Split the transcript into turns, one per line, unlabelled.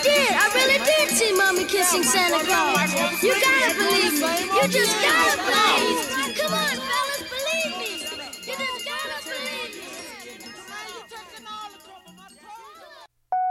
did. I really did see Mommy kissing Santa Claus. You gotta believe me. You just gotta